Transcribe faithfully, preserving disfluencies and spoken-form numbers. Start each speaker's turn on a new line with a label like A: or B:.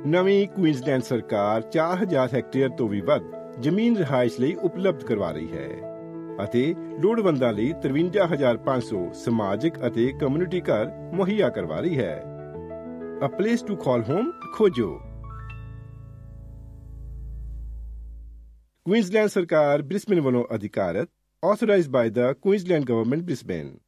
A: ਨਵੀਂ ਕੁਈਨਜ਼ਲੈਂਡ ਸਰਕਾਰ ਚਾਰ ਹਜ਼ਾਰ ਹੈਕਟੇਅਰ ਤੋਂ ਵੀ ਵੱਧ ਜ਼ਮੀਨ ਰਿਹਾਇਸ਼ ਲਈ ਉਪਲਬਧ ਕਰਵਾ ਰਹੀ ਹੈ ਅਤੇ ਲੋੜਵੰਦਾਂ ਲਈ ਤਰਵੰਜਾ ਹਜ਼ਾਰ ਪੰਜ ਸੌ ਸਮਾਜਿਕ ਅਤੇ ਕਮਿਊਨਿਟੀ ਘਰ ਮੁਹੱਈਆ ਕਰਵਾ ਰਹੀ ਹੈ। A place to call home ਖੋਜੋ। ਕੁਈਨਜ਼ਲੈਂਡ ਸਰਕਾਰ ਬ੍ਰਿਸਬੇਨ ਵੱਲੋਂ ਅਧਿਕਾਰਤ, authorized by the Queensland Government Brisbane।